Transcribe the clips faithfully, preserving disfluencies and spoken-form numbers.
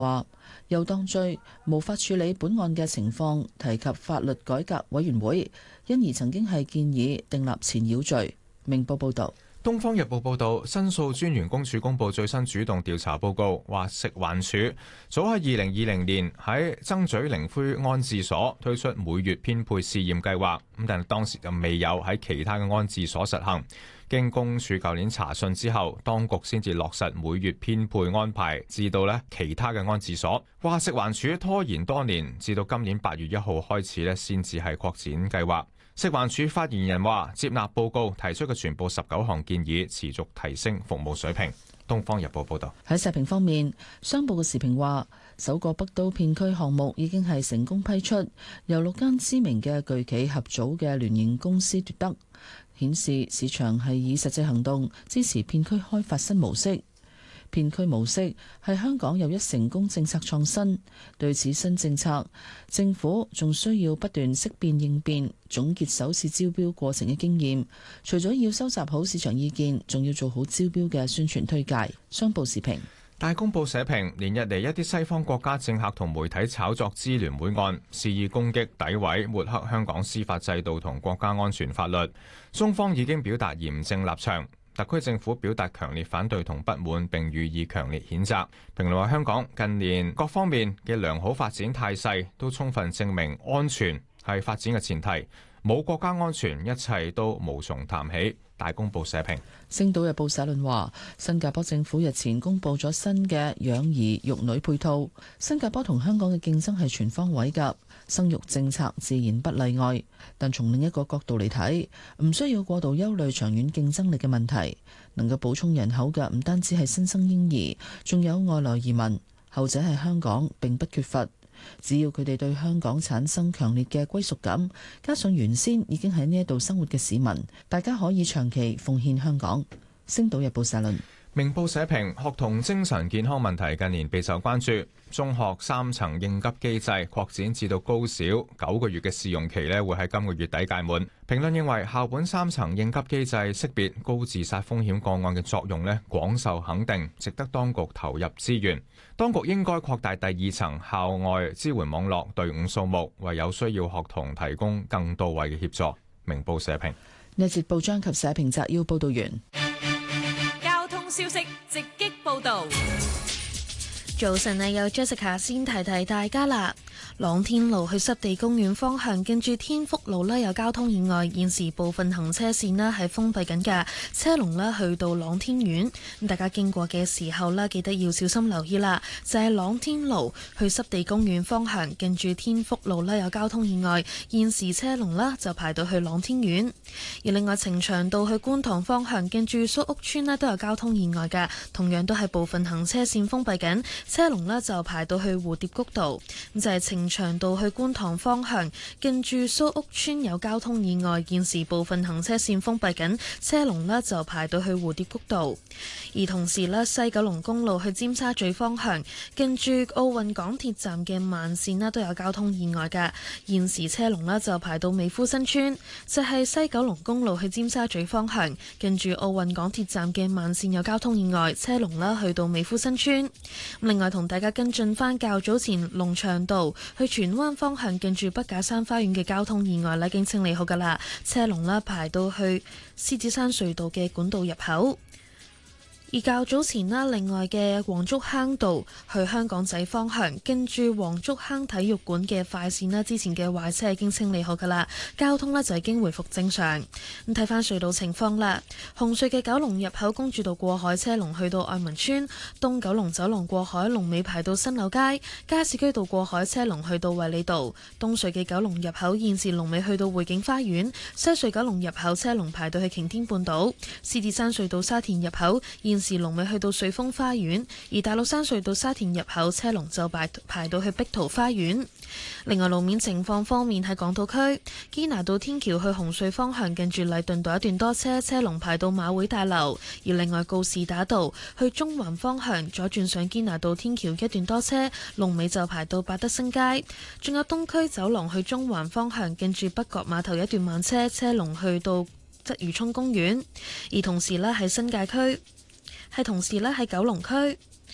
話又當罪無法處理本案嘅情況，提及法律改革委員會，因而曾經係建議訂立纏擾罪。明報報道。 《東方日報》報導，申訴專員公署公布最新主動調查報告，話食環署早喺二零二零年喺曾咀靈灰安置所推出每月編配試驗計劃，咁但係當時就未有喺其他嘅安置所實行。經公署舊年查詢之後，當局先至落實每月編配安排至到咧其他嘅安置所。話食環署拖延多年，至到今年八月一號開始咧，先至係擴展計劃。食環署發言人話：接納報告提出嘅全部十九項建議，持續提升服務水平。《東方日報》報道。 喺社評方面，商報嘅時評話，首個北都片區項目已經係成功批出，由六間知名嘅巨企合組嘅聯營公司奪得，顯示市場係以實際行動支持片區開發新模式。片區模式係香港又一成功政策創新，對此新政策，政府仲需要不斷識變應變，總結首次招標過程嘅經驗。除咗要收集好市場意見，仲要做好招標嘅宣傳推介。商報時評。 大公報社評，連日嚟一啲西方國家政客同媒體炒作支聯會案，肆意攻擊、詆毀、抹黑香港司法制度同國家安全法律，中方已經表達嚴正立場。特區政府表達強烈反對同不滿，並予以強烈譴責。評論話，香港近年各方面嘅良好發展態勢都充分證明安全係發展嘅前提，冇國家安全，一切都無從談起。大公報社評。《 星島日報》社論話，新加坡政府日前公布咗新嘅養兒育女配套，新加坡同香港嘅競爭係全方位㗎，生育政策自然不例外。但從另一個角度嚟睇，唔需要過度憂慮長遠競爭力嘅問題。能夠補充人口嘅唔單止係新生嬰兒，仲有外來移民，後者係香港並不缺乏。只要佢哋對香港產生強烈嘅歸屬感，加上原先已經喺呢一度生活嘅市民，大家可以長期奉獻香港。星島日報社論。 明報社評，學童精神健康問題近年備受關注。中學三層應急機制擴展至到高小，九個月嘅試用期呢會喺今個月底屆滿。評論認為，校本三層應急機制識別高自殺風險個案嘅作用呢廣受肯定，值得當局投入資源。當局應該擴大第二層校外支援網絡隊伍數目，為有需要學童提供更到位嘅協助。明報社評。 呢節報章及社評摘要報道完。 消息直擊報導。 早晨啊，有 Jessica 先提提大家啦。朗天路去濕地公園方向，近住天福路呢有交通意外，現時部分行車線呢係封閉緊㗎，車龍呢去到朗天苑。咁大家經過嘅時候呢，記得要小心留意啦。就係、是、朗天路去濕地公園方向，近住天福路呢有交通意外，現時車龍呢就排到去朗天苑。而另外呈祥道去觀塘方向，近住蘇屋村呢都有交通意外㗎，同樣都係部分行車線封閉緊，車龍呢就排到去蝴蝶谷道。咁就係、是、呈祥道去觀塘方向，近住蘇屋村有交通意外，現時部分行車線封閉緊，車龍呢就排到去蝴蝶谷道。而同時呢，西九龍公路去尖沙咀方向，近住奧運港鐵站嘅慢線呢都有交通意外㗎，現時車龍呢就排到美孚新村。就係、是、西九龍公路去尖沙咀方向，近住奧運港鐵站嘅慢線有交通意外，車龍呢去到美孚新村。另外同大家跟進返較早前龍翔道去荃灣方向，近住筆架山花園嘅交通意外呢已經清理好㗎啦，車龍呢排到去獅子山隧道嘅管道入口。而較早前啦，另外嘅黃竹坑道去香港仔方向，跟住黃竹坑體育館嘅快線啦，之前嘅壞車已經清理好㗎啦，交通呢就已經回復正常。咁睇返隧道情況啦，紅隧嘅九龍入口公主道過海車龍去到愛民村，東九龍走廊過海龍尾排到新柳街，加士居道過海車龍去到衛理道，東隧嘅九龍入口現時龍尾去到匯景花園，西隧九龍入口車龍排到去擎天半島，獅子山隧道沙田入口現時龍尾去到瑞豐花園，而大老山隧道沙田入口車龍就排排到去碧桃花園。另外路面情況方面，喺港島區堅拿道天橋去紅隧方向，近住禮頓道一段多車，車龍排到馬會大樓。而另外告士打道去中環方向左轉上堅拿道天橋一段多車，龍尾就排到百德新街。仲有東區走廊去中環方向，近住北角碼頭一段慢車，車龍去到鰂魚涌公園。而同時呢喺新界區。係同時咧喺九龍區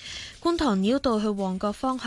觀塘繞道去旺角方向